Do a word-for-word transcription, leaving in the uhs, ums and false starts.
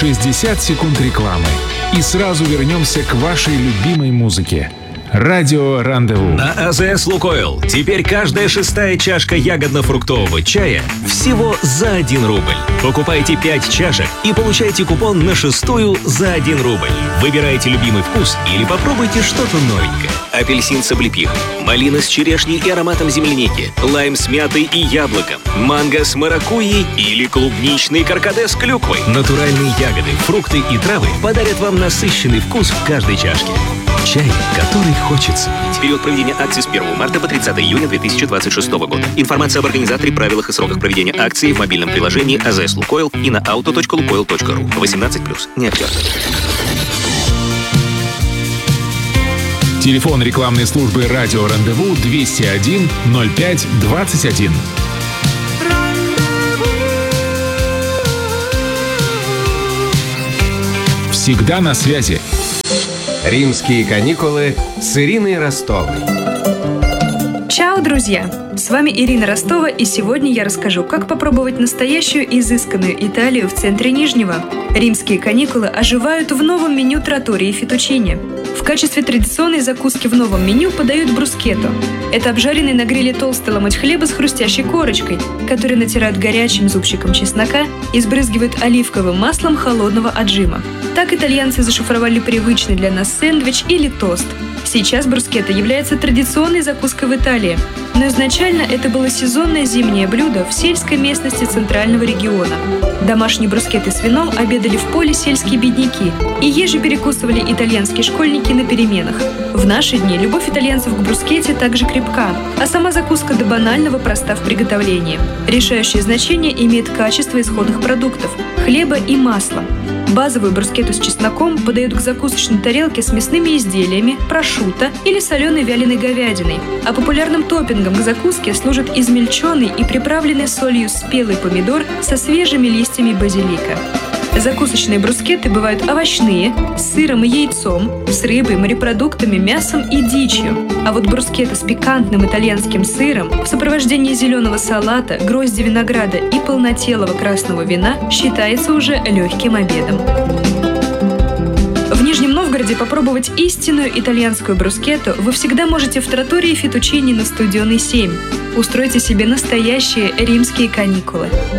шестьдесят секунд рекламы. И сразу вернемся к вашей любимой музыке. Радио Рандеву. На АЗС Лукойл теперь каждая шестая чашка ягодно-фруктового чая всего за один рубль. Покупайте пять чашек и получайте купон на шестую за один рубль. Выбирайте любимый вкус или попробуйте что-то новенькое. Апельсин с облепихой, малина с черешней и ароматом земляники, лайм с мятой и яблоком, манго с маракуйей или клубничный каркаде с клюквой. Натуральные ягоды, фрукты и травы подарят вам насыщенный вкус в каждой чашке. Чай, который хочется пить. Период проведения акции с первого марта по тридцатое июня две тысячи двадцать шестого года. Информация об организаторе, правилах и сроках проведения акции в мобильном приложении АЗС Лукойл и на auto точка лукойл точка ру. восемнадцать плюс. Не актер. Телефон рекламной службы «Радио Рандеву» двести один ноль пять двадцать один. Всегда на связи. Римские каникулы с Ириной Ростовой. Чао, друзья! С вами Ирина Ростова, и сегодня я расскажу, как попробовать настоящую изысканную Италию в центре Нижнего. Римские каникулы оживают в новом меню траттории и феттучини. В качестве традиционной закуски в новом меню подают брускетто. Это обжаренный на гриле толстый ломоть хлеба с хрустящей корочкой, который натирают горячим зубчиком чеснока и сбрызгивают оливковым маслом холодного отжима. Так итальянцы зашифровали привычный для нас сэндвич или тост. Сейчас брускетто является традиционной закуской в Италии, но изначально это было сезонное зимнее блюдо в сельской местности центрального региона. Домашние брускетты с вином обедали в поле сельские бедняки, и еже перекусывали итальянские школьники на переменах. В наши дни любовь итальянцев к брускетте также крепка, а сама закуска до банального проста в приготовлении. Решающее значение имеет качество исходных продуктов – хлеба и масла. Базовую брускетту с чесноком подают к закусочной тарелке с мясными изделиями, прошутто или соленой вяленой говядиной. А популярным топпингом к закуске служит измельченный и приправленный солью спелый помидор со свежими листьями базилика. Закусочные брускетты бывают овощные, с сыром и яйцом, с рыбой, морепродуктами, мясом и дичью. А вот брускетта с пикантным итальянским сыром в сопровождении зеленого салата, грозди винограда и полнотелого красного вина считается уже легким обедом. В Нижнем Новгороде попробовать истинную итальянскую брускетту вы всегда можете в траттории и феттучини на Студенной семь. Устройте себе настоящие римские каникулы.